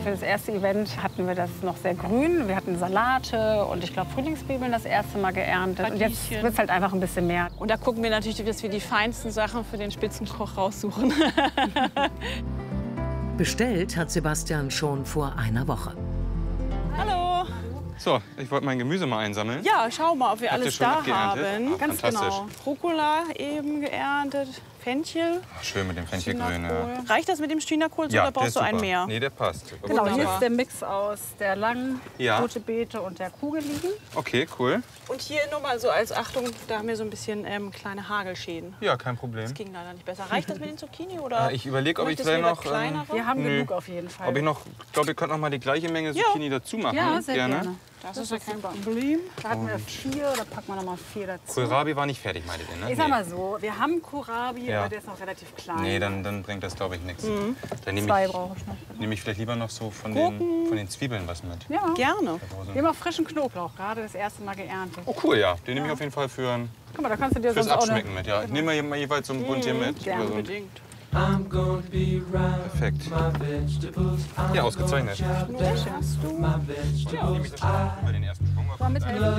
für das erste Event hatten wir das noch sehr grün. Wir hatten Salate und ich glaube Frühlingszwiebeln das erste Mal geerntet. Und jetzt wird es halt einfach ein bisschen mehr. Und da gucken wir natürlich, dass wir die feinsten Sachen für den Spitzenkoch raussuchen. Bestellt hat Sebastian schon vor einer Woche. Hallo. So, ich wollte mein Gemüse mal einsammeln. Ja, schau mal, ob wir Habt ihr alles schon da abgeerntet? haben. Ah, Ganz fantastisch. genau. Rucola eben geerntet, Fenchel. Ach, schön mit dem Fenchelgrün. Ja. Chinakohl. Reicht das mit dem Chinakohl Ja, oder der brauchst ist du einen super. mehr? Nee, der passt. Genau, hier Wunderbar. ist der Mix aus der langen Ja. rote Beete und der Kugeligen. Okay, cool. Und hier nur mal so als Achtung, da haben wir so ein bisschen kleine Hagelschäden. Ja, kein Problem. Das ging leider nicht besser. Reicht das mit den Zucchini oder? Ich überlege, ob ich möchtest du vielleicht lieber noch. kleinere? Wir haben Nö. genug auf jeden Fall. Ob ich noch. Ich glaube, ihr könnt noch mal die gleiche Menge Zucchini dazu machen. Ja, sehr gerne. Das ist ja kein super. Problem. Da hatten wir 4, da packen wir noch mal 4 dazu. Kohlrabi war nicht fertig, meintet ihr, ne? Ich sag mal so, wir haben Kohlrabi, Ja. aber der ist noch relativ klein. Nee, dann bringt das, glaube ich, nichts. Dann nehme 2 ich, brauche ich noch. nehm ich vielleicht lieber noch so von den Zwiebeln was mit. Ja. Gerne. Wir haben auch frischen Knoblauch, gerade das erste Mal geerntet. Oh, cool, ja. Den nehme ich auf jeden Fall fürs Guck mal, da kannst du dir sonst auch Abschmecken mit. Ja. Nehmen wir mal jeweils so ein Bund hier mit. gerne. Oder so. Unbedingt. Perfekt. Ja, ausgezeichnet. Hast du? Nehme ich das schon über den ersten Schwung. mal mithelfen.